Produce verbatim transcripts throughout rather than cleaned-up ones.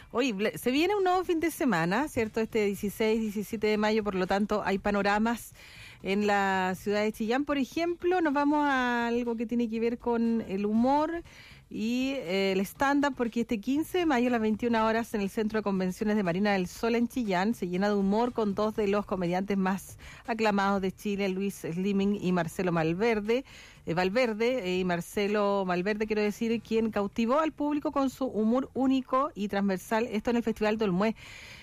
Oye, se viene un nuevo fin de semana, ¿cierto? Este dieciséis, diecisiete de mayo, por lo tanto hay panoramas en la ciudad de Chillán. Por ejemplo, nos vamos a algo que tiene que ver con el humor y eh, el stand-up, porque este quince de mayo a las veintiuna horas en el Centro de Convenciones de Marina del Sol en Chillán se llena de humor con dos de los comediantes más aclamados de Chile, Luis Slimming y Marcelo Malverde, eh, Valverde, eh, y Marcelo Malverde, quiero decir, quien cautivó al público con su humor único y transversal, esto en el Festival del Olmué.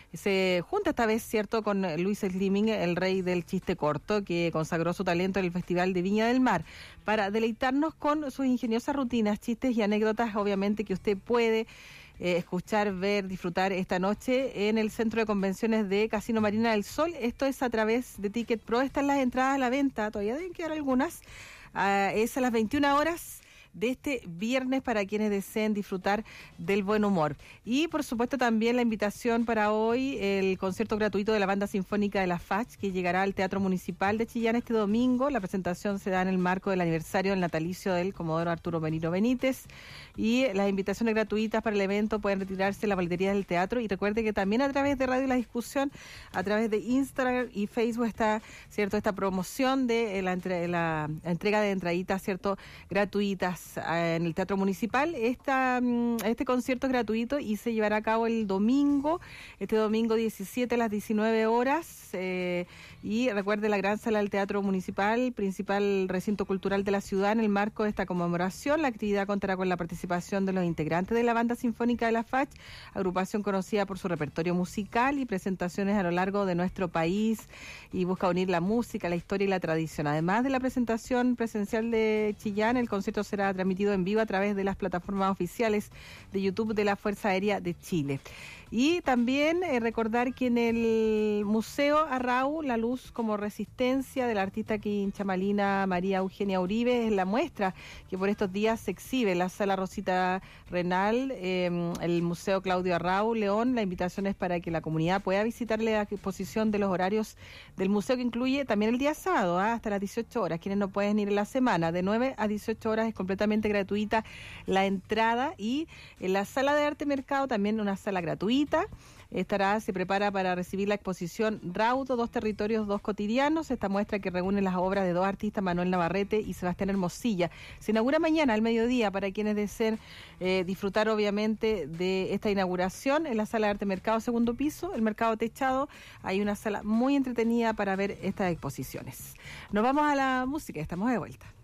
Se junta esta vez, ¿cierto?, con Luis Slimming, el rey del chiste corto, que consagró su talento en el Festival de Viña del Mar, para deleitarnos con sus ingeniosas rutinas, chistes y anécdotas, obviamente, que usted puede eh, escuchar, ver, disfrutar esta noche en el Centro de Convenciones de Casino Marina del Sol. Esto es a través de Ticket Pro. Están las entradas a la venta, todavía deben quedar algunas. Uh, es a las veintiuna horas de este viernes para quienes deseen disfrutar del buen humor. Y por supuesto también la invitación para hoy, el concierto gratuito de la Banda Sinfónica de la F A C H, que llegará al Teatro Municipal de Chillán este domingo. La presentación se da en el marco del aniversario del natalicio del Comodoro Arturo Merino Benítez, y las invitaciones gratuitas para el evento pueden retirarse en la boletería del teatro. Y recuerde que también a través de Radio La Discusión, a través de Instagram y Facebook está, cierto, esta promoción de la, entre, la entrega de entraditas, cierto, gratuitas en el Teatro Municipal. Esta, este concierto es gratuito y se llevará a cabo el domingo, este domingo diecisiete a las diecinueve horas, eh, y recuerde, la gran sala del Teatro Municipal, principal recinto cultural de la ciudad. En el marco de esta conmemoración, la actividad contará con la participación de los integrantes de la Banda Sinfónica de la F A C H, agrupación conocida por su repertorio musical y presentaciones a lo largo de nuestro país, y busca unir la música, la historia y la tradición. Además de la presentación presencial de Chillán, el concierto será transmitido en vivo a través de las plataformas oficiales de YouTube de la Fuerza Aérea de Chile. Y también eh, recordar que en el Museo Arrau, La Luz como Resistencia, de la artista quinchamalina María Eugenia Uribe, es la muestra que por estos días se exhibe en la Sala Rosita Renal, eh, el Museo Claudio Arrau, León. La invitación es para que la comunidad pueda visitar la exposición de los horarios del museo, que incluye también el día sábado, ¿eh? hasta las dieciocho horas. Quienes no pueden ir en la semana, de nueve a dieciocho horas, es completamente gratuita la entrada. Y en la Sala de Arte Mercado, también una sala gratuita, estará, se prepara para recibir la exposición Raudo, dos territorios, dos cotidianos. Esta muestra, que reúne las obras de dos artistas, Manuel Navarrete y Sebastián Hermosilla, se inaugura mañana al mediodía para quienes deseen eh, disfrutar obviamente de esta inauguración en la Sala de Arte Mercado, segundo piso, el Mercado Techado. Hay una sala muy entretenida para ver estas exposiciones. Nos vamos a la música, estamos de vuelta.